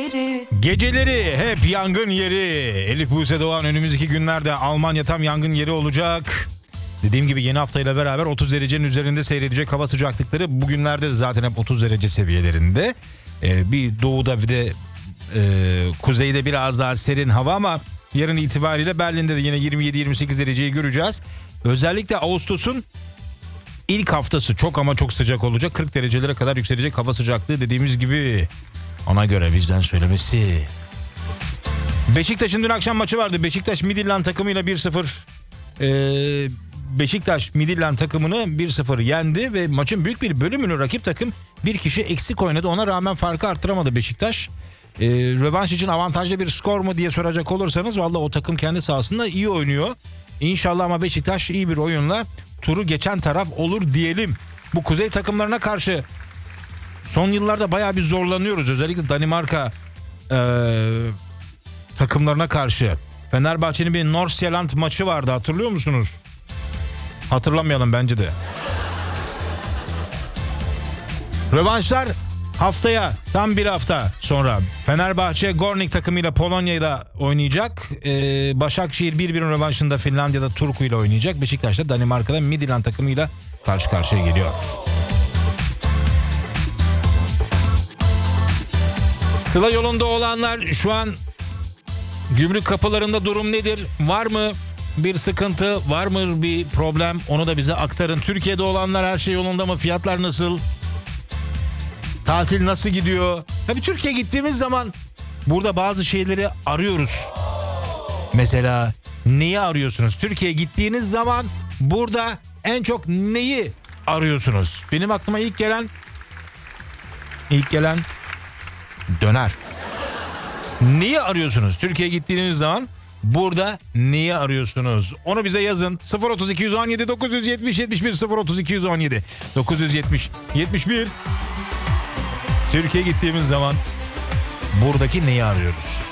yeri. Geceleri hep yangın yeri. Elif Buse Doğan önümüzdeki günlerde Almanya tam yangın yeri olacak. Dediğim gibi yeni haftayla beraber 30 derecenin üzerinde seyredecek hava sıcaklıkları. Bugünlerde de zaten hep 30 derece seviyelerinde. Bir doğuda bir de kuzeyde biraz daha serin hava ama yarın itibariyle Berlin'de de yine 27-28 dereceyi göreceğiz. Özellikle Ağustos'un ilk haftası çok ama çok sıcak olacak. 40 derecelere kadar yükselecek hava sıcaklığı dediğimiz gibi. Ona göre bizden söylemesi. Beşiktaş'ın dün akşam maçı vardı. Beşiktaş Midtjylland takımıyla 1-0 Beşiktaş Midtjylland takımını 1-0 yendi ve maçın büyük bir bölümünü rakip takım bir kişi eksik oynadı. Ona rağmen farkı arttıramadı Beşiktaş. Rövanş için avantajlı bir skor mu diye soracak olursanız vallahi o takım kendi sahasında iyi oynuyor. İnşallah ama Beşiktaş iyi bir oyunla turu geçen taraf olur diyelim. Bu kuzey takımlarına karşı son yıllarda bayağı bir zorlanıyoruz. Özellikle Danimarka takımlarına karşı. Fenerbahçe'nin bir Nordsjælland maçı vardı, hatırlıyor musunuz? Hatırlamayalım bence de. Rövanşlar haftaya, tam bir hafta sonra Fenerbahçe Gornik takımıyla Polonya'da oynayacak. Başakşehir 1-1 rövanşında Finlandiya'da Turku ile oynayacak. Beşiktaş da Danimarka'da Midtjylland takımıyla karşı karşıya geliyor. Sıla yolunda olanlar şu an gümrük kapılarında durum nedir? Var mı bir sıkıntı? Var mı bir problem? Onu da bize aktarın. Türkiye'de olanlar her şey yolunda mı? Fiyatlar nasıl? Tatil nasıl gidiyor? Tabii Türkiye'ye gittiğimiz zaman burada bazı şeyleri arıyoruz. Mesela neyi arıyorsunuz? Türkiye'ye gittiğiniz zaman burada en çok neyi arıyorsunuz? Benim aklıma ilk gelen döner. Neyi arıyorsunuz? Türkiye'ye gittiğiniz zaman burada neyi arıyorsunuz? Onu bize yazın. 03217 970 71 03217 970 71. Türkiye'ye gittiğimiz zaman buradaki neyi arıyoruz?